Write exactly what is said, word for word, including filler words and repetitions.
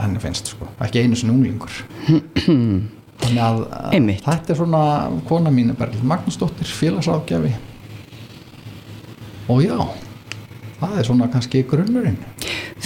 henni finnst sko, ekki einu sinni unglingur þannig að Einmitt. þetta er svona kona mín er Berglind Magnúsdóttir, félagsráðgjafi og já, það er svona kannski grunnurinn